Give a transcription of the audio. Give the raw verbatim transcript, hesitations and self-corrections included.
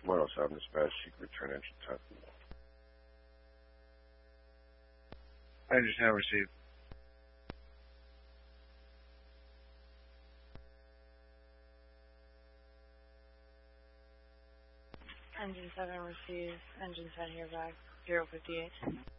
one oh seven dispatch, you can return engine ten. Engine ten received. Engine seven receives. Engine ten here back. zero fifty-eight.